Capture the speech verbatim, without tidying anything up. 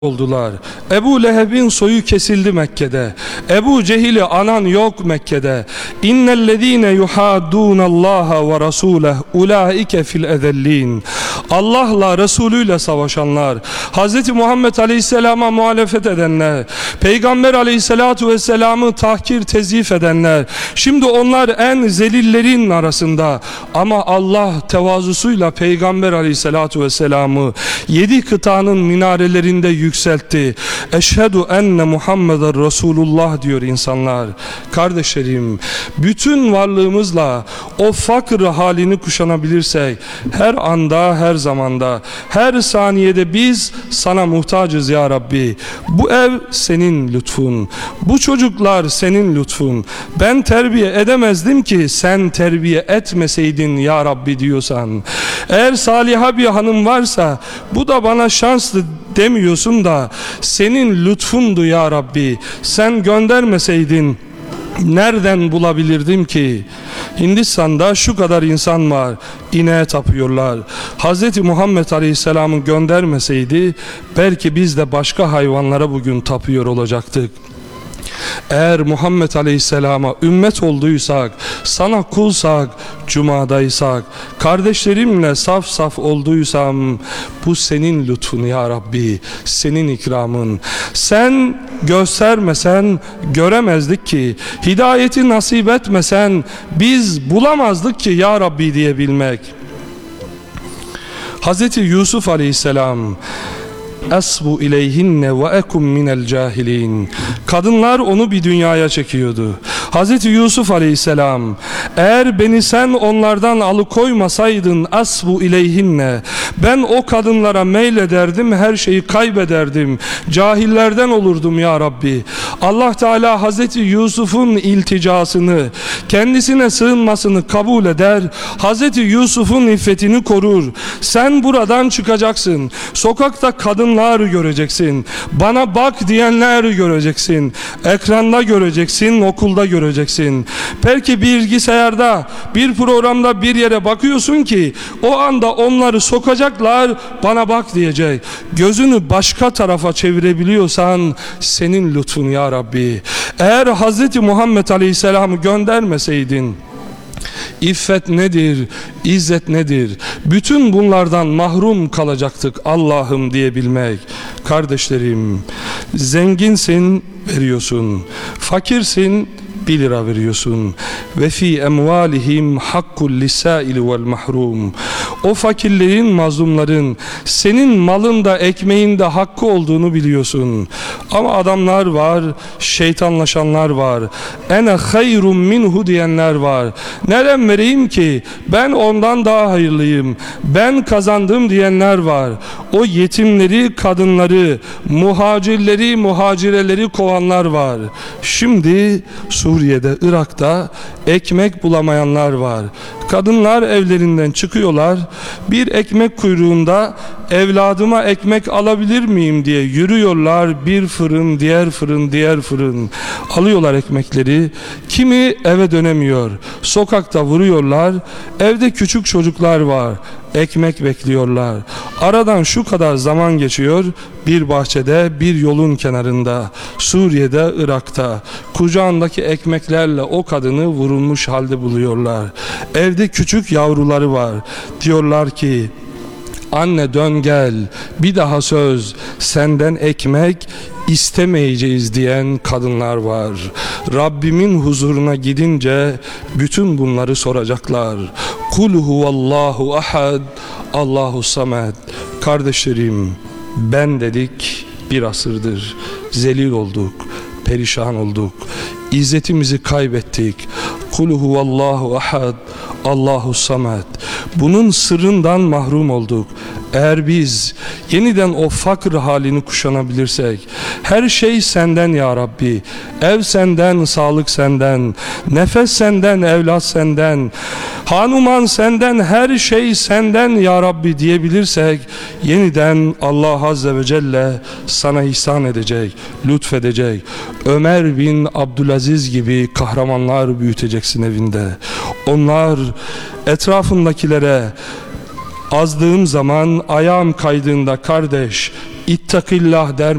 oldular. Ebu Leheb'in soyu kesildi Mekke'de. Ebu Cehil'i anan yok Mekke'de. İnnellezîne yuhaddûnallâhe ve rasûleh ulâike fil ezellîn. Allah'la Resulüyle savaşanlar, Hz. Muhammed Aleyhisselam'a muhalefet edenler, Peygamber Aleyhisselatu Vesselam'ı tahkir tezif edenler, şimdi onlar en zelillerin arasında. Ama Allah tevazusuyla Peygamber Aleyhisselatu Vesselam'ı yedi kıtanın minarelerinde yükseltti. Eşhedü enne Muhammeden Resulullah diyor insanlar. Kardeşlerim, bütün varlığımızla o fakr halini kuşanabilirsek, her anda, her zamanda, her saniyede biz sana muhtacız ya Rabbi. Bu ev senin lütfun, bu çocuklar senin lütfun. Ben terbiye edemezdim ki sen terbiye etmeseydin ya Rabbi diyorsan, eğer saliha bir hanım varsa bu da bana şanslı demiyorsun da senin lütfundu ya Rabbi, sen göndermeseydin nereden bulabilirdim ki? Hindistan'da şu kadar insan var, ineğe tapıyorlar. Hz. Muhammed Aleyhisselam'ı göndermeseydi belki biz de başka hayvanlara bugün tapıyor olacaktık. Eğer Muhammed Aleyhisselam'a ümmet olduysak, sana kulsak, cumadaysak, kardeşlerimle saf saf olduysam, bu senin lütfun ya Rabbi, senin ikramın. Sen göstermesen göremezdik ki, hidayeti nasip etmesen biz bulamazdık ki ya Rabbi diyebilmek. Hz. Yusuf Aleyhisselam, Esbu ileyhinne ve ekum minel cahilin. Kadınlar onu bir dünyaya çekiyordu. Hz. Yusuf Aleyhisselam, eğer beni sen onlardan alıkoymasaydın esbu ileyhinne, ben o kadınlara meylederdim, her şeyi kaybederdim, cahillerden olurdum ya Rabbi. Allah Teala Hz. Yusuf'un ilticasını, kendisine sığınmasını kabul eder, Hz. Yusuf'un iffetini korur. Sen buradan çıkacaksın, sokakta kadın göreceksin, bana bak diyenler göreceksin, ekranda göreceksin, okulda göreceksin. Belki bilgisayarda, bir programda bir yere bakıyorsun ki o anda onları sokacaklar, bana bak diyecek. Gözünü başka tarafa çevirebiliyorsan senin lütfun ya Rabbi. Eğer Hz. Muhammed Aleyhisselam'ı göndermeseydin, İffet nedir, izzet nedir, bütün bunlardan mahrum kalacaktık Allah'ım diyebilmek. Kardeşlerim, zenginsin, veriyorsun, fakirsin, bir lira veriyorsun. Ve fi emvalihim hakkul lisaili vel mahrum. O fakirlerin, mazlumların senin malında, ekmeğinde hakkı olduğunu biliyorsun. Ama adamlar var, şeytanlaşanlar var. Ene hayrun minhu diyenler var. Nereden vereyim ki? Ben ondan daha hayırlıyım. Ben kazandım diyenler var. O yetimleri, kadınları, muhacirleri, muhacireleri kovanlar var. Şimdi Suriye'de, Irak'ta ekmek bulamayanlar var. Kadınlar evlerinden çıkıyorlar, bir ekmek kuyruğunda evladıma ekmek alabilir miyim diye yürüyorlar. Bir fırın, diğer fırın, diğer fırın. Alıyorlar ekmekleri. Kimi eve dönemiyor, sokakta vuruyorlar. Evde küçük çocuklar var, ekmek bekliyorlar. Aradan şu kadar zaman geçiyor, bir bahçede, bir yolun kenarında, Suriye'de, Irak'ta kucağındaki ekmeklerle o kadını vurulmuş halde buluyorlar. Evde küçük yavruları var. Diyorlar ki, anne dön gel, bir daha söz, senden ekmek istemeyeceğiz diyen kadınlar var. Rabbimin huzuruna gidince bütün bunları soracaklar. Kul huvallahu ahad, Allahu samed. Kardeşlerim, ben dedik bir asırdır zelil olduk, perişan olduk, İzzetimizi kaybettik. Kul huvallahu ahad, Allahu samed. Bunun sırrından mahrum olduk. Eğer biz yeniden o fakr halini kuşanabilirsek, her şey senden ya Rabbi, ev senden, sağlık senden, nefes senden, evlat senden, hanuman senden, her şey senden ya Rabbi diyebilirsek, yeniden Allah Azze ve Celle sana ihsan edecek, lütfedecek. Ömer bin Abdülaziz gibi kahramanlar büyüteceksin evinde. Onlar etrafındakilere azdığım zaman, ayağım kaydığında kardeş İttakillah der